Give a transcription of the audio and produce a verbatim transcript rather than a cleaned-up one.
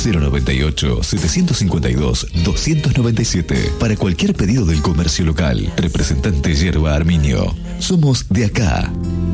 cero noventa y ocho, setecientos cincuenta y dos, doscientos noventa y siete. Para cualquier pedido del comercio local. Representante Yerba Arminio. Somos de acá.